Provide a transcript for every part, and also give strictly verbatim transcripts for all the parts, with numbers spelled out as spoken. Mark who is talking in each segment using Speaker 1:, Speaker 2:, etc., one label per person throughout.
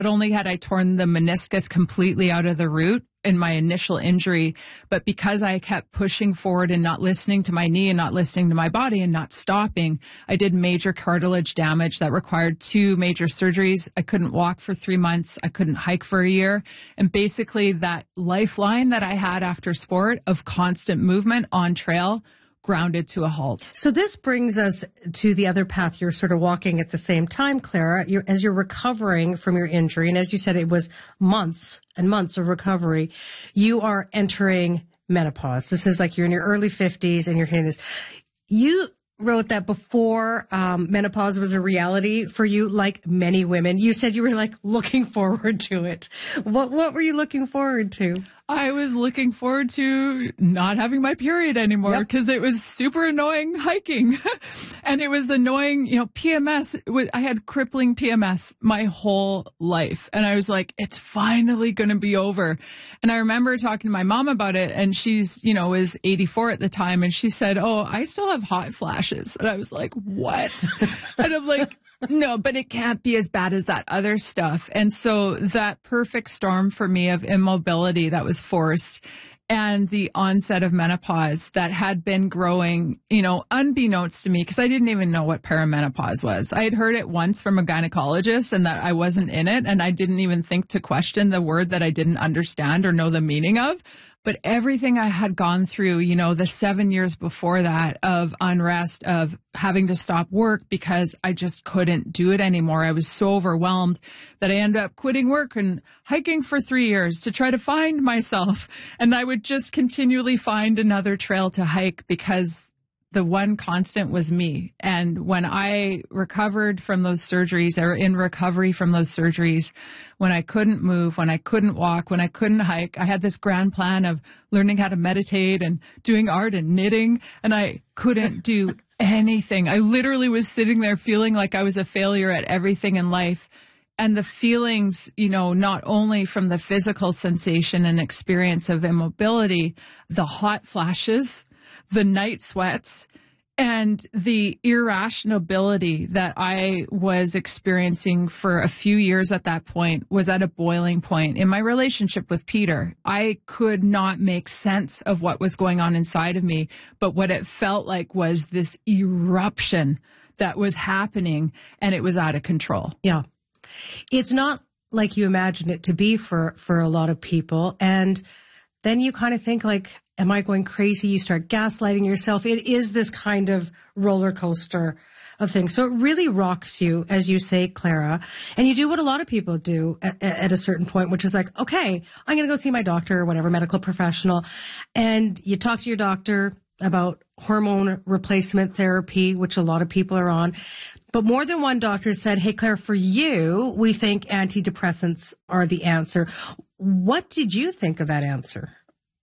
Speaker 1: But only had I torn the meniscus completely out of the root in my initial injury. But because I kept pushing forward and not listening to my knee and not listening to my body and not stopping, I did major cartilage damage that required two major surgeries. I couldn't walk for three months. I couldn't hike for a year. And basically that lifeline that I had after sport of constant movement on trail grounded to a halt.
Speaker 2: So this brings us to the other path you're sort of walking at the same time, Clara, you're, as you're recovering from your injury. And as you said, it was months and months of recovery. You are entering menopause. This is like you're in your early fifties and you're hitting this. You wrote that before um, menopause was a reality for you, like many women. You said you were like looking forward to it. What, what were you looking forward to?
Speaker 1: I was looking forward to not having my period anymore because yep. It was super annoying hiking. And it was annoying, you know, P M S. I had crippling P M S my whole life. And I was like, it's finally going to be over. And I remember talking to my mom about it, and she's, you know, was eighty-four at the time. And she said, oh, I still have hot flashes. And I was like, what? And I'm like, no, but it can't be as bad as that other stuff. And so that perfect storm for me of immobility that was forced and the onset of menopause that had been growing, you know, unbeknownst to me, because I didn't even know what perimenopause was. I had heard it once from a gynecologist and that I wasn't in it, and I didn't even think to question the word that I didn't understand or know the meaning of. But everything I had gone through, you know, the seven years before that of unrest, of having to stop work because I just couldn't do it anymore. I was so overwhelmed that I ended up quitting work and hiking for three years to try to find myself. And I would just continually find another trail to hike because the one constant was me. And when I recovered from those surgeries, or in recovery from those surgeries, when I couldn't move, when I couldn't walk, when I couldn't hike, I had this grand plan of learning how to meditate and doing art and knitting, and I couldn't do anything. I literally was sitting there feeling like I was a failure at everything in life. And the feelings, you know, not only from the physical sensation and experience of immobility, the hot flashes, the night sweats, and the irrationality that I was experiencing for a few years at that point was at a boiling point in my relationship with Peter. I could not make sense of what was going on inside of me, but what it felt like was this eruption that was happening, and it was out of control.
Speaker 2: Yeah. It's not like you imagine it to be for, for a lot of people. And then you kind of think like, am I going crazy? You start gaslighting yourself. It is this kind of roller coaster of things. So it really rocks you, as you say, Clara. And you do what a lot of people do at, at a certain point, which is like, okay, I'm going to go see my doctor or whatever, medical professional. And you talk to your doctor about hormone replacement therapy, which a lot of people are on. But more than one doctor said, hey, Claire, for you, we think antidepressants are the answer. What did you think of that answer?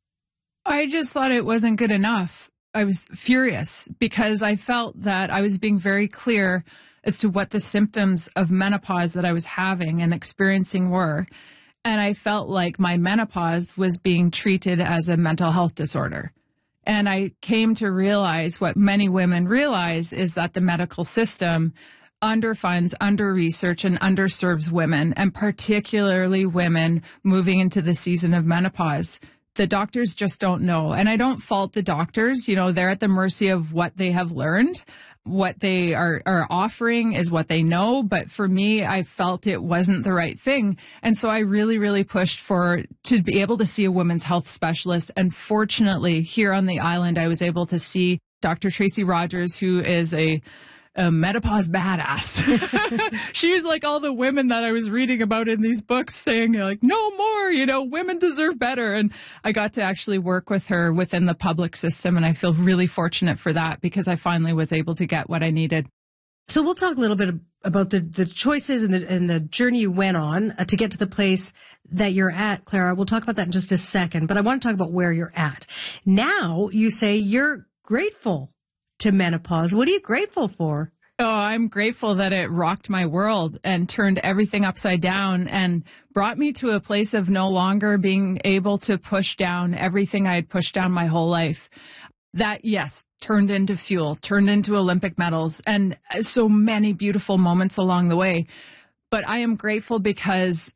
Speaker 1: I just thought it wasn't good enough. I was furious because I felt that I was being very clear as to what the symptoms of menopause that I was having and experiencing were. And I felt like my menopause was being treated as a mental health disorder. And I came to realize what many women realize is that the medical system underfunds, under-research, and underserves women, and particularly women moving into the season of menopause. The doctors just don't know. And I don't fault the doctors. You know, they're at the mercy of what they have learned. What they are, are offering is what they know. But for me, I felt it wasn't the right thing. And so I really, really pushed for to be able to see a women's health specialist. And fortunately, here on the island, I was able to see Doctor Tracy Rogers, who is a a menopause badass. She's like all the women that I was reading about in these books saying, like, no more, you know, women deserve better. And I got to actually work with her within the public system. And I feel really fortunate for that because I finally was able to get what I needed.
Speaker 2: So we'll talk a little bit about the, the choices and the, and the journey you went on uh, to get to the place that you're at, Clara. We'll talk about that in just a second, but I want to talk about where you're at. Now you say you're grateful to menopause. What are you grateful for?
Speaker 1: Oh, I'm grateful that it rocked my world and turned everything upside down and brought me to a place of no longer being able to push down everything I had pushed down my whole life. That, yes, turned into fuel, turned into Olympic medals, and so many beautiful moments along the way. But I am grateful because